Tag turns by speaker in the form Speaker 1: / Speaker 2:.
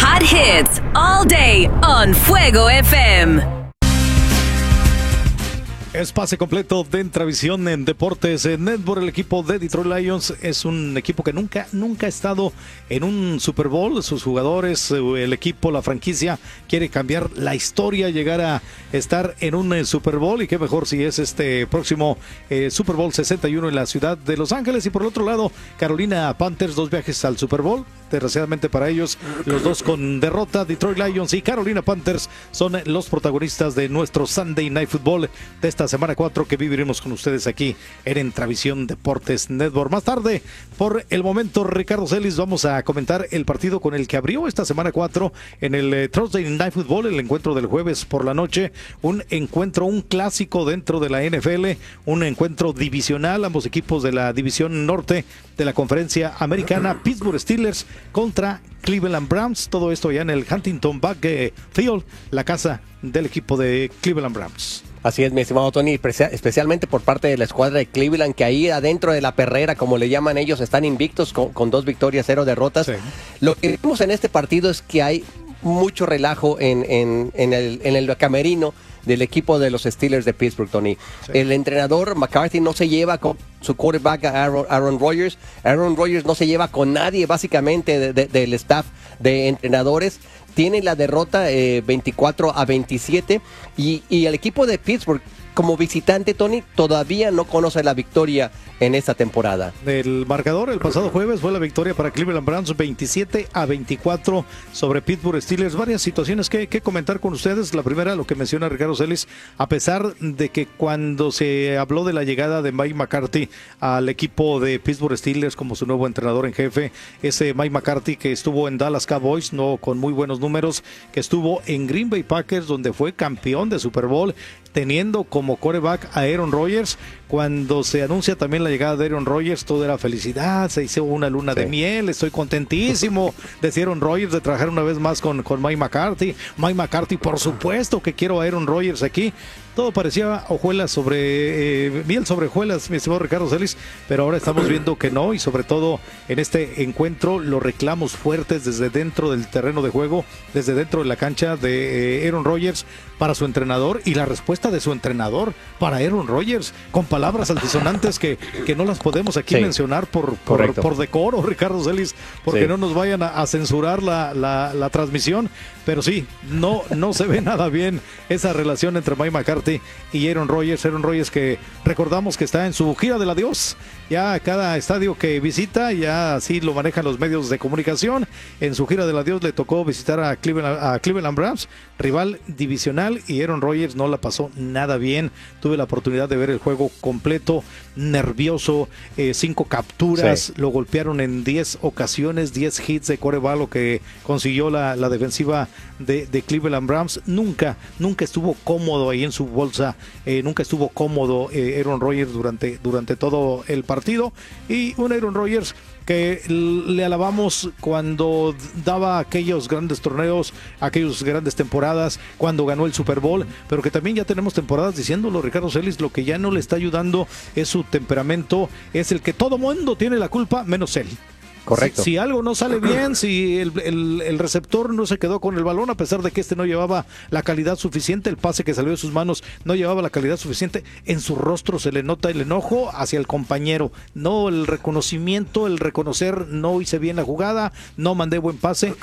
Speaker 1: hot hits all day on Fuego FM.
Speaker 2: Es pase completo de Entravisión en Deportes Network. El equipo de Detroit Lions es un equipo que nunca ha estado en un Super Bowl. Sus jugadores, el equipo, la franquicia quiere cambiar la historia, llegar a estar en un Super Bowl, y qué mejor si es este próximo Super Bowl 61 en la ciudad de Los Ángeles. Y por el otro lado, Carolina Panthers, 2 viajes al Super Bowl. Desgraciadamente para ellos, los dos con derrota. Detroit Lions y Carolina Panthers son los protagonistas de nuestro Sunday Night Football de esta semana 4 que viviremos con ustedes aquí en Entravisión Deportes Network. Más tarde, por el momento, Ricardo Celis, vamos a comentar el partido con el que abrió esta semana 4 en el Thursday Night Football, el encuentro del jueves por la noche. Un encuentro, un clásico dentro de la NFL, un encuentro divisional, ambos equipos de la división norte de la conferencia americana. Pittsburgh Steelers contra Cleveland Browns, todo esto ya en el Huntington Bank Field, la casa del equipo de Cleveland Browns.
Speaker 3: Así es, mi estimado Tony, especialmente por parte de la escuadra de Cleveland, que ahí adentro de la perrera, como le llaman ellos, están invictos con 2 victorias, 0 derrotas. Sí. Lo que vimos en este partido es que hay mucho relajo en el camerino del equipo de los Steelers de Pittsburgh, Tony. Sí. El entrenador McCarthy no se lleva con su quarterback Aaron Rodgers. Aaron Rodgers no se lleva con nadie, básicamente, del staff de entrenadores. Tiene la derrota 24-27 y el equipo de Pittsburgh, como visitante, Tony, todavía no conoce la victoria en esta temporada.
Speaker 2: El marcador el pasado jueves fue la victoria para Cleveland Browns 27-24 sobre Pittsburgh Steelers. Varias situaciones que comentar con ustedes. La primera, lo que menciona Ricardo Celis, a pesar de que cuando se habló de la llegada de Mike McCarthy al equipo de Pittsburgh Steelers como su nuevo entrenador en jefe, ese Mike McCarthy que estuvo en Dallas Cowboys, no con muy buenos números, que estuvo en Green Bay Packers, donde fue campeón de Super Bowl, teniendo como quarterback a Aaron Rodgers. Cuando se anuncia también la llegada de Aaron Rodgers, todo era felicidad, se hizo una luna de miel, estoy contentísimo, decía Aaron Rodgers, de trabajar una vez más con Mike McCarthy. Mike McCarthy, por supuesto que quiero a Aaron Rodgers aquí. Todo parecía hojuelas sobre miel sobre hojuelas, mi estimado Ricardo Celis, pero ahora estamos viendo que no, y sobre todo en este encuentro los reclamos fuertes desde dentro del terreno de juego, desde dentro de la cancha de Aaron Rodgers para su entrenador, y la respuesta de su entrenador para Aaron Rodgers, con palabras altisonantes que no las podemos aquí mencionar por decoro, Ricardo Celis, porque no nos vayan a censurar la transmisión, pero sí, no se ve nada bien esa relación entre Mike McCarthy y Aaron Rodgers, que recordamos que está en su gira del adiós. Ya cada estadio que visita, ya así lo manejan los medios de comunicación. En su gira del adiós le tocó visitar a Cleveland Browns, rival divisional, y Aaron Rodgers no la pasó nada bien. Tuve la oportunidad de ver el juego completo, nervioso, 5 capturas, lo golpearon en 10 ocasiones, 10 hits de quarterback, lo que consiguió la defensiva de Cleveland Browns. Nunca estuvo cómodo ahí en su bolsa, nunca estuvo cómodo Aaron Rodgers durante todo el partido, y un Aaron Rodgers que le alabamos cuando daba aquellos grandes torneos, aquellas grandes temporadas, cuando ganó el Super Bowl, pero que también ya tenemos temporadas diciéndolo, Ricardo Celis, lo que ya no le está ayudando es su temperamento, es el que todo mundo tiene la culpa menos él.
Speaker 3: Correcto.
Speaker 2: Si algo no sale bien, si el receptor no se quedó con el balón, a pesar de que este no llevaba la calidad suficiente, el pase que salió de sus manos no llevaba la calidad suficiente, en su rostro se le nota el enojo hacia el compañero, no el reconocimiento, el reconocer, no hice bien la jugada, no mandé buen pase.